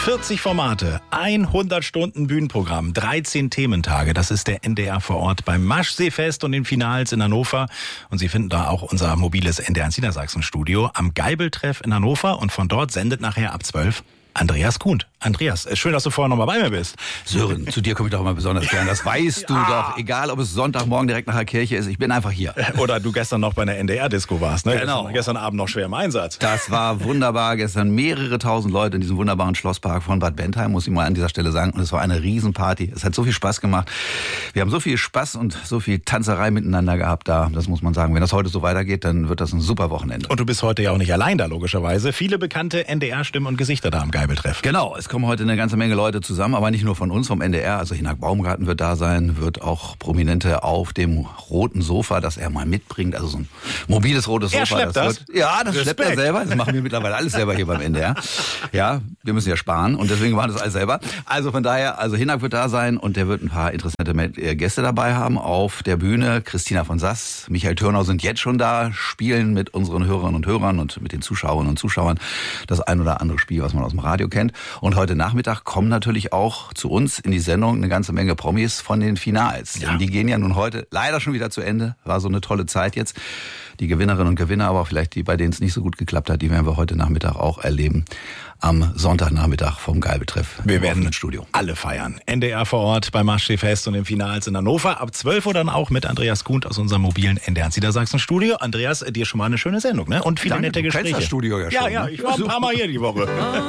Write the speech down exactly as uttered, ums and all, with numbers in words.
vierzig Formate, hundert Stunden Bühnenprogramm, dreizehn Thementage. Das ist der N D R vor Ort beim Maschseefest und den Finals in Hannover. Und Sie finden da auch unser mobiles N D R eins Niedersachsen-Studio am Geibeltreff in Hannover. Und von dort sendet nachher ab zwölf Andreas Kuhn. Andreas, schön, dass du vorher noch mal bei mir bist. Sören, zu dir komme ich doch immer besonders gern. Das weißt du Ja. doch. Egal, ob es Sonntagmorgen direkt nach der Kirche ist. Ich bin einfach hier. Oder du gestern noch bei einer N D R-Disco warst, ne? Genau. Gestern, gestern Abend noch schwer im Einsatz. Das war wunderbar. Gestern mehrere tausend Leute in diesem wunderbaren Schlosspark von Bad Bentheim, muss ich mal an dieser Stelle sagen. Und es war eine Riesenparty. Es hat so viel Spaß gemacht. Wir haben so viel Spaß und so viel Tanzerei miteinander gehabt da. Das muss man sagen. Wenn das heute so weitergeht, dann wird das ein super Wochenende. Und du bist heute ja auch nicht allein da, logischerweise. Viele bekannte N D R-Stimmen und Gesichter da am Geibeltreff. Genau, es kommen heute eine ganze Menge Leute zusammen, aber nicht nur von uns, vom N D R. Also Hinak Baumgarten wird da sein, wird auch Prominente auf dem roten Sofa, das er mal mitbringt. Also so ein mobiles rotes Er Sofa. schleppt das? Wird, ja, das schleppt er Respekt. selber. Das machen wir mittlerweile alles selber hier beim N D R. Ja, wir müssen ja sparen und deswegen machen das alles selber. Also von daher, also Hinak wird da sein und der wird ein paar interessante Gäste dabei haben auf der Bühne. Christina von Sass, Michael Türnau sind jetzt schon da, spielen mit unseren Hörerinnen und Hörern und mit den Zuschauerinnen und Zuschauern das ein oder andere Spiel, was man aus dem Radio kennt. Und heute Nachmittag kommen natürlich auch zu uns in die Sendung eine ganze Menge Promis von den Finals. Ja. Denn die gehen ja nun heute leider schon wieder zu Ende. War so eine tolle Zeit jetzt. Die Gewinnerinnen und Gewinner, aber auch vielleicht die, bei denen es nicht so gut geklappt hat, die werden wir heute Nachmittag auch erleben. Am Sonntagnachmittag vom Geibeltreff. Wir werden ins Studio. alle feiern. N D R vor Ort beim Maschseefest und den Finals in Hannover. Ab zwölf Uhr dann auch mit Andreas Kuhn aus unserem mobilen N D R eins Niedersachsen-Studio. Andreas, dir schon mal eine schöne Sendung, ne? Und viele Danke, nette du kennst Gespräche. das Studio ja Ja, schon, ja, ne? ich war ein paar Mal hier die Woche.